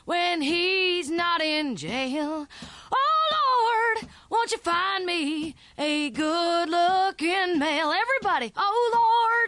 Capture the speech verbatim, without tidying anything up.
when he's not in jail. Oh, Lord, won't you find me a good-looking male? Everybody, oh, Lord.